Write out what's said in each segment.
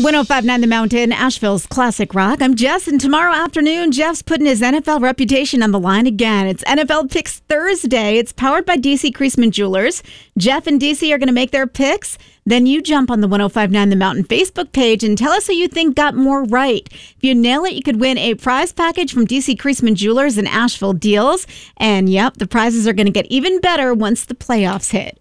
1059 The Mountain, Asheville's classic rock. I'm Jess, and tomorrow afternoon, Jeff's putting his NFL reputation on the line again. It's NFL Picks Thursday. It's powered by DC Creasman Jewelers. Jeff and DC are going to make their picks. Then you jump on the 1059 The Mountain Facebook page and tell us who you think got more right. If you nail it, you could win a prize package from DC Creasman Jewelers and Asheville Deals. And yep, the prizes are going to get even better once the playoffs hit.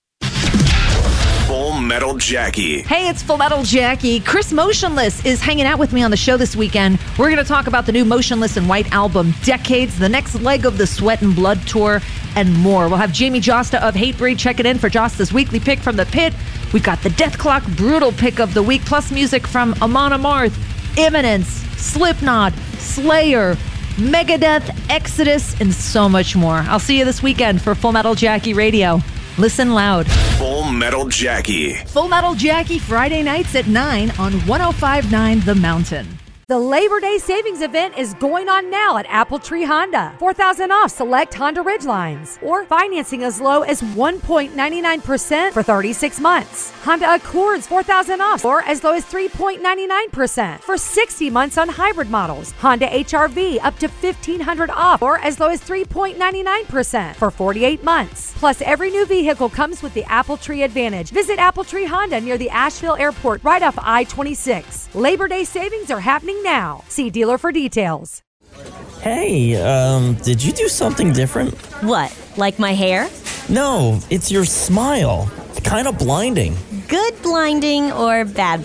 Full Metal Jackie. Hey, it's Full Metal Jackie. Chris Motionless is hanging out with me on the show this weekend. We're going to talk about the new Motionless in White album, Decades, the next leg of the Sweat and Blood tour, and more. We'll have Jamie Josta of Hatebreed checking in for Josta's weekly pick from the pit. We've got the Death Clock Brutal pick of the week, plus music from Amon Amarth, Imminence, Slipknot, Slayer, Megadeth, Exodus, and so much more. I'll see you this weekend for Full Metal Jackie Radio. Listen loud. Full Metal Jackie. Full Metal Jackie, Friday nights at 9 on 1059 The Mountain. The Labor Day Savings Event is going on now at Apple Tree Honda. $4,000 off select Honda Ridgelines. Or financing as low as 1.99% for 36 months. Honda Accords $4,000 off or as low as 3.99% for 60 months on hybrid models. Honda HR-V up to $1,500 off or as low as 3.99% for 48 months. Plus, every new vehicle comes with the Apple Tree Advantage. Visit Apple Tree Honda near the Asheville Airport right off I-26. Labor Day savings are happening now. See dealer for details. Hey, did you do something different? What, like my hair? No, it's your smile. It's kind of blinding. Good blinding or bad